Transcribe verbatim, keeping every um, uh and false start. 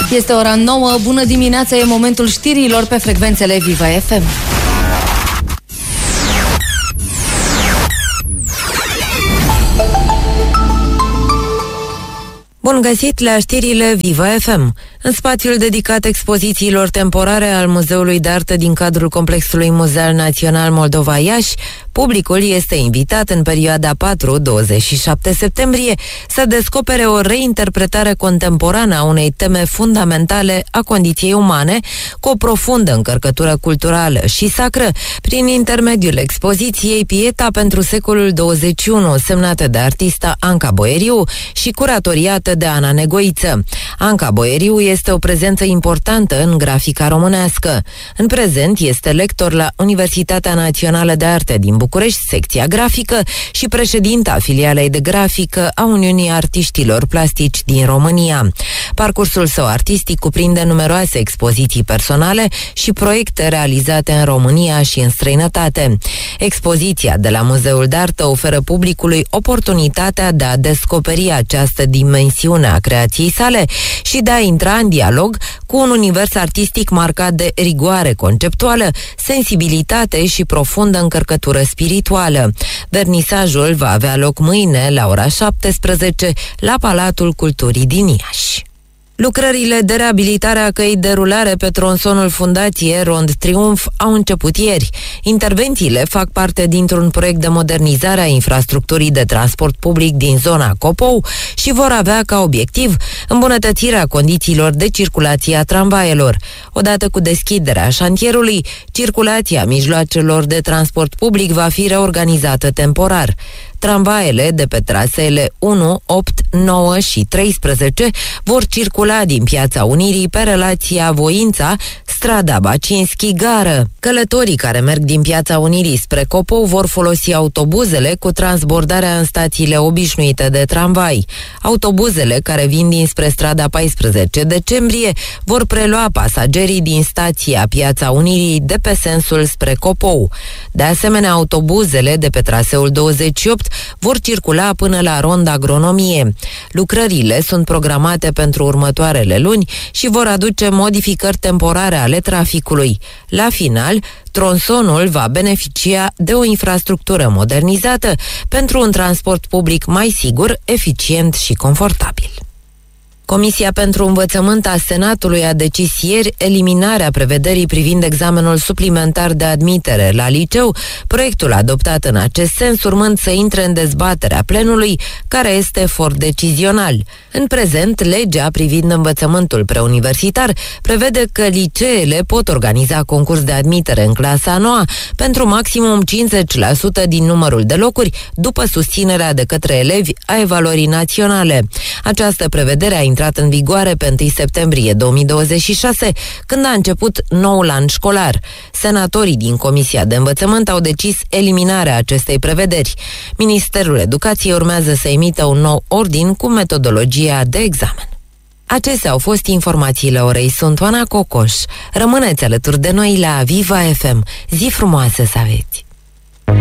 Este ora nouă, bună dimineața, e momentul știrilor pe frecvențele Viva F M. Bun găsit la știrile Viva F M. În spațiul dedicat expozițiilor temporare al Muzeului de Artă din cadrul Complexului Muzeal Național Moldova Iași, publicul este invitat în perioada patru douăzeci și șapte septembrie să descopere o reinterpretare contemporană a unei teme fundamentale a condiției umane, cu o profundă încărcătură culturală și sacră, prin intermediul expoziției Pieta pentru secolul douăzeci și unu, semnată de artista Anca Boieriu și curatoriată de Ana Negoiță. Anca Boieriu este o prezență importantă în grafica românească. În prezent este lector la Universitatea Națională de Arte din București, secția grafică, și președinta filialei de grafică a Uniunii Artiștilor Plastici din România. Parcursul său artistic cuprinde numeroase expoziții personale și proiecte realizate în România și în străinătate. Expoziția de la Muzeul de Artă oferă publicului oportunitatea de a descoperi această dimensiune a creației sale și de a intra în dialog cu un univers artistic marcat de rigoare conceptuală, sensibilitate și profundă încărcătură spirituală. Vernisajul va avea loc mâine la ora șaptesprezece la Palatul Culturii din Iași. Lucrările de reabilitare a căii de rulare pe tronsonul Fundație Rond Triumf au început ieri. Intervențiile fac parte dintr-un proiect de modernizare a infrastructurii de transport public din zona Copou și vor avea ca obiectiv îmbunătățirea condițiilor de circulație a tramvaielor. Odată cu deschiderea șantierului, circulația mijloacelor de transport public va fi reorganizată temporar. Tramvaiele de pe traseele unu, opt, nouă și treisprezece vor circula din Piața Unirii pe relația Voința, strada Bacinski-Gară. Călătorii care merg din Piața Unirii spre Copou vor folosi autobuzele cu transbordarea în stațiile obișnuite de tramvai. Autobuzele care vin dinspre strada paisprezece decembrie vor prelua pasagerii din stația Piața Unirii de pe sensul spre Copou. De asemenea, autobuzele de pe traseul douăzeci și opt vor circula până la Ronda Agronomie. Lucrările sunt programate pentru următoarele luni și vor aduce modificări temporare ale traficului. La final, tronsonul va beneficia de o infrastructură modernizată pentru un transport public mai sigur, eficient și confortabil. Comisia pentru Învățământ a Senatului a decis ieri eliminarea prevederii privind examenul suplimentar de admitere la liceu, proiectul adoptat în acest sens urmând să intre în dezbaterea plenului, care este for decizional. În prezent, legea privind învățământul preuniversitar prevede că liceele pot organiza concurs de admitere în clasa a noua pentru maximum cincizeci la sută din numărul de locuri, după susținerea de către elevi a evaluării naționale. Această prevedere a intrat în vigoare pe întâi septembrie două mii douăzeci și șase, când a început noul an școlar. Senatorii din Comisia de Învățământ au decis eliminarea acestei prevederi. Ministerul Educației urmează să emită un nou ordin cu metodologia de examen. Acestea au fost informațiile orei. Sunt Oana Cocoș. Rămâneți alături de noi la Viva F M. Zi frumoasă să aveți!